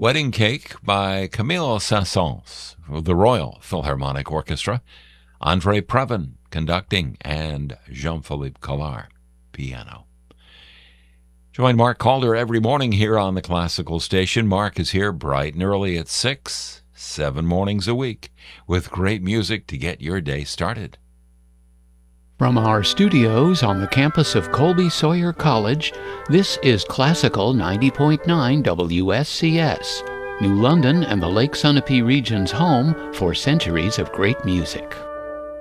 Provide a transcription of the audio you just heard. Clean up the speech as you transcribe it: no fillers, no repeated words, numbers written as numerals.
Wedding Cake by Camille Saint-Saëns, the Royal Philharmonic Orchestra, Andre Previn conducting, and Jean-Philippe Collard piano. Join Mark Calder every morning here on the Classical Station. Mark is here bright and early at 6, 7 mornings a week, with great music to get your day started. From our studios on the campus of Colby Sawyer College, this is Classical 90.9 WSCS, New London and the Lake Sunapee region's home for centuries of great music.